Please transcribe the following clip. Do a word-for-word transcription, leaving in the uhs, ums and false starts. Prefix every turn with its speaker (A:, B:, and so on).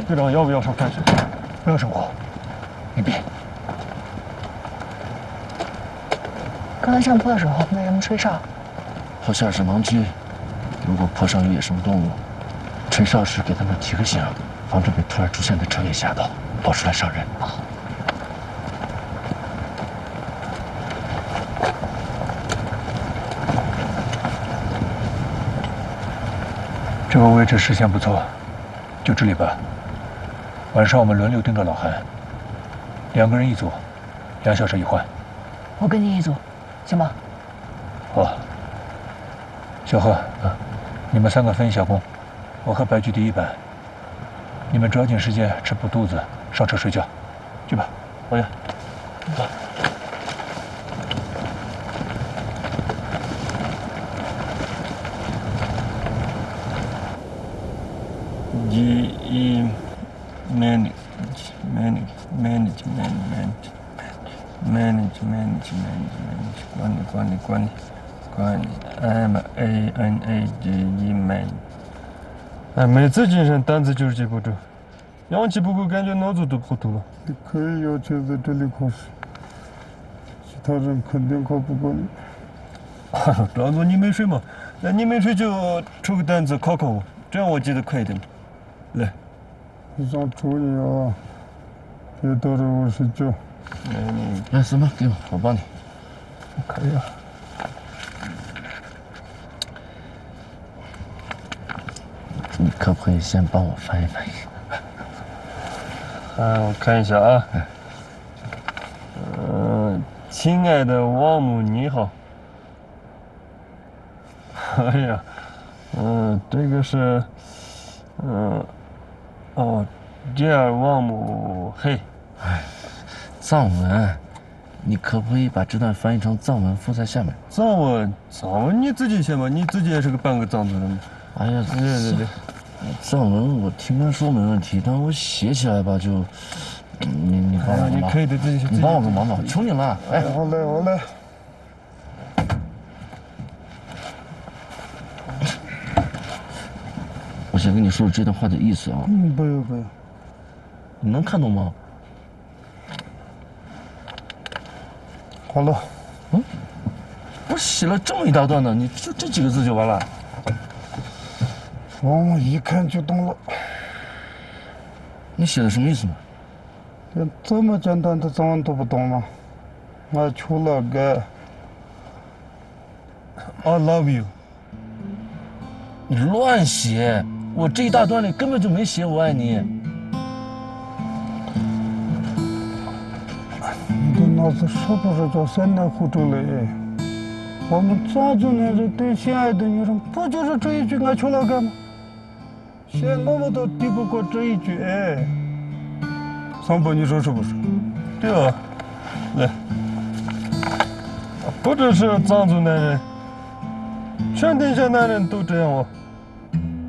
A: 队长要不要上战训？
B: 不要生火，你闭。
C: 刚才上坡的时候为什么吹哨？
B: 坡下是盲区，如果坡上有野生动物，吹哨时给他们提个醒，防止被突然出现的车给吓到，跑出来伤人。
C: 哦。
A: 这个位置视线不错，就这里吧。晚上我们轮流盯着老韩，两个人一组，两小时一换。
C: 我跟你一组，行吗？
A: 好。小贺，啊，你们三个分一下工，我和白居第一班。你们抓紧时间吃补肚子，上车睡觉，去吧。
B: 导演，走。
D: 一一 manage manage manage manage manage manage manage 管理管理管理管理 M A N A G E man。哎，每次健身单子就是这步骤，氧气不够，感觉脑子都糊涂了。
E: 你可以要求在这里考试，其他人肯定考不过你。
D: 当做你没睡嘛，那你没睡就出个单子考考我，这样我记得快一点嘛。来，
E: 你想注意啊，别到着我睡觉。
B: 嗯，来，什么？给我，我帮你。
D: 可以啊。
B: 你可不可以先帮我翻译翻译？
D: 啊，我看一下啊。嗯、呃，亲爱的王母你好。哎呀，嗯、呃，这个是，嗯、呃。哦，第二王母嘿，
B: 哎，藏文，你可不可以把这段翻译成藏文附在下面？
D: 藏文，藏文你自己写吧，你自己也是个半个藏族人嘛。
B: 哎呀，
D: 对对对，
B: 藏文我听他说没问题，但我写起来吧就，你你帮我个忙，
D: 你可以的，自己
B: 你帮我个忙吧，我求你了，哎，
E: 好嘞好嘞。
B: 我先跟你说说这段话的意思啊。
E: 嗯，不用不用。
B: 你能看懂吗？
E: 好了。
B: 嗯，我写了这么一大段呢，你就这几个字就完了？
E: 我一看就懂了。
B: 你写的什么意思嘛？
E: 连这么简单的藏文都不懂吗？我求了个
D: I love you。
B: 你乱写，我这一大段里根本就没写我爱你。
E: 你的脑子是不是叫三奶糊涂了？我们藏族男人对心爱的女人不就是这一句我求了个吗？嫌我们都抵不过这一句哎。桑伯，你说是不是？
D: 对啊，来，不只是藏族男人，全天下男人都这样哦。